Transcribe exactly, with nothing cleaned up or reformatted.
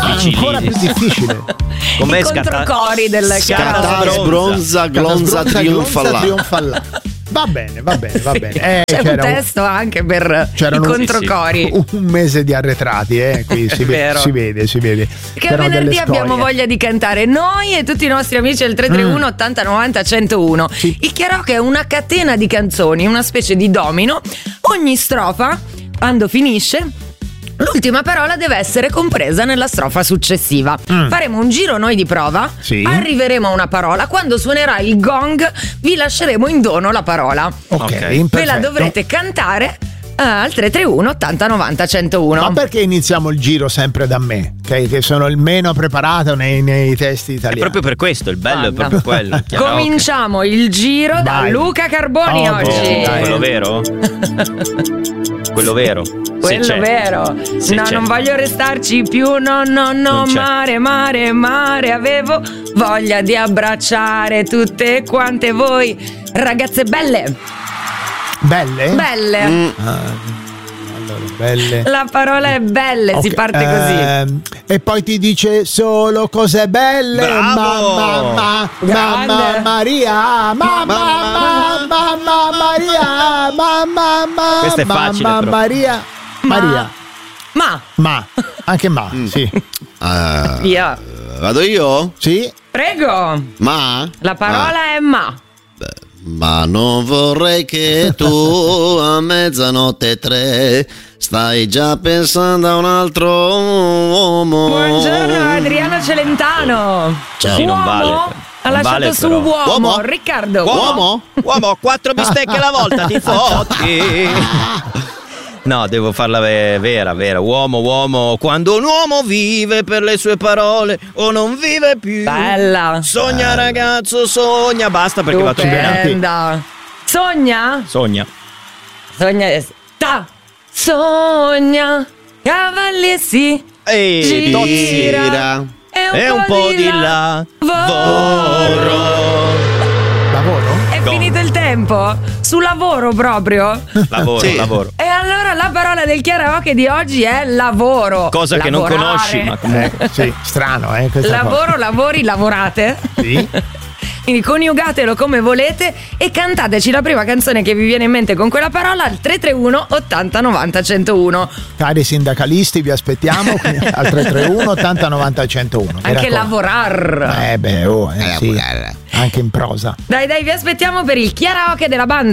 difficili. Ancora più difficile. Com'è I controcori del Scatta, sbronza, glonza, trionfalla. Va bene, va bene, va bene. Eh, C'è un testo un, anche per i controcori. Sì, sì. Un mese di arretrati, eh? Qui si, vede, si vede, si vede. Che Però venerdì abbiamo voglia di cantare noi e tutti i nostri amici del tre tre uno ottanta novanta centouno. Sì. Il karaoke è una catena di canzoni, una specie di domino. Ogni strofa, quando finisce, l'ultima parola deve essere compresa nella strofa successiva. Mm. Faremo un giro noi di prova, sì. Arriveremo a una parola, quando suonerà il gong vi lasceremo in dono la parola. Ok, okay. Ve la dovrete cantare al tre tre uno ottanta novanta centouno. Ma perché iniziamo il giro sempre da me? Che, che sono il meno preparato nei, nei testi italiani. È proprio per questo, il bello Guarda. È proprio quello. Cominciamo il giro Vai. da Luca Carboni oh, oggi. Dai. Quello vero? Quello vero. Quello c'è. vero. Se no, c'è. non voglio restarci più. No, no, no. Mare, mare, mare. Avevo voglia di abbracciare tutte quante voi, ragazze belle. Belle? Belle. Mm. Ah, allora, belle. La parola è belle, okay. Si parte ehm, così. E poi ti dice solo cose belle. Bravo. Mamma, mamma Maria. Mamma, mamma Maria. Mamma, mamma. Questo è facile, mamma però. Maria. Ma. Maria. Ma. Ma. Anche ma, mm. sì. Uh, Via. Vado io? Sì. Prego. Ma. La parola ma. è ma. Ma non vorrei che tu a mezzanotte tre stai già pensando a un altro uomo. Buongiorno Adriano Celentano. Ciao. Sì, non vale. Ha lasciato vale, su però. uomo. Uomo? Riccardo. Uomo? Uomo, quattro bistecche alla volta ti fotti. No, devo farla vera, vera. Uomo, uomo, quando un uomo vive per le sue parole o non vive più. Bella. Sogna Bella. Ragazzo, sogna. Basta perché faccio bene. Sogna? Sogna. Sogna. Ta. Sogna. Cavalli si. E gira. È un, un po' di là. Lavoro. Lavoro? È no. finito il tempo? Sul lavoro proprio? Lavoro, sì. lavoro. E allora la parola del karaoke di oggi è lavoro. Cosa Lavorare. Che non conosci, ma comunque. Eh, sì, strano, eh. Lavoro, cosa. lavori, lavorate. Sì. Quindi coniugatelo come volete e cantateci la prima canzone che vi viene in mente con quella parola al tre tre uno ottanta novanta centouno. Cari sindacalisti, vi aspettiamo al tre tre uno ottanta novanta centouno. Anche lavorar. Eh beh, oh, eh, sì. Anche in prosa. Dai, dai, vi aspettiamo per il karaoke della banda.